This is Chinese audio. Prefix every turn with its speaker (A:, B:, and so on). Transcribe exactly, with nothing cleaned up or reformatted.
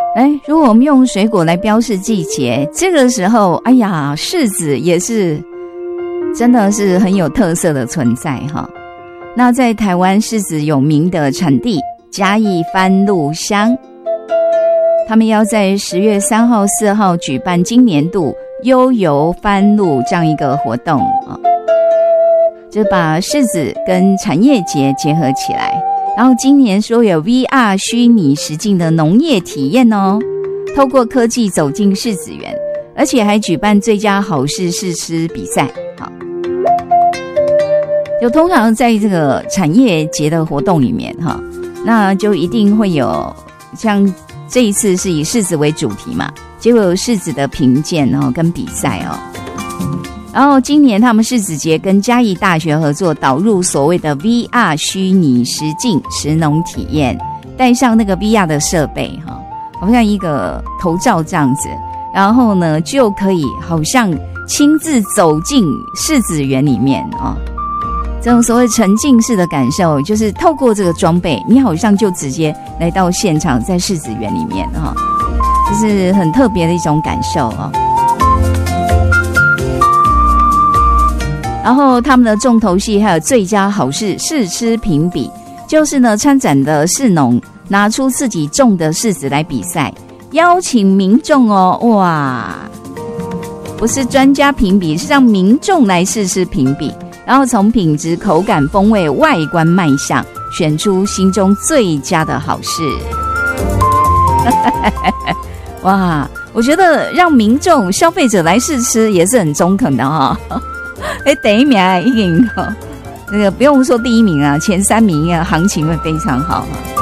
A: 哎，如果我们用水果来标示季节，这个时候，哎呀，柿子也是真的是很有特色的存在哈。那在台湾柿子有名的产地嘉义番路乡，他们要在十月三号、四号举办今年度悠游番路这样一个活动啊，就把柿子跟产业节结合起来。然后今年说有 V R 虚拟实境的农业体验哦，透过科技走进柿子园，而且还举办最佳好事试吃比赛。好，就通常在这个产业节的活动里面哈，那就一定会有像这一次是以柿子为主题嘛，结果有柿子的评鉴哦跟比赛哦。然后今年他们柿子节跟嘉义大学合作，导入所谓的 V R 虚拟实境食农体验，带上那个 V R 的设备哈，好像一个头罩这样子，然后呢就可以好像亲自走进柿子园里面啊、哦。这种所谓沉浸式的感受，就是透过这个装备，你好像就直接来到现场，在柿子园里面哈、哦，这是很特别的一种感受哦。然后他们的重头戏还有最佳好事试吃评比，就是呢参展的柿农拿出自己种的柿子来比赛，邀请民众哦，哇，不是专家评比，是让民众来试吃评比，然后从品质、口感、风味、外观卖相选出心中最佳的好事。哇，我觉得让民众消费者来试吃也是很中肯的哈、哦。哎，第一名已经那个不用说第一名啊，前三名啊，行情会非常好哈。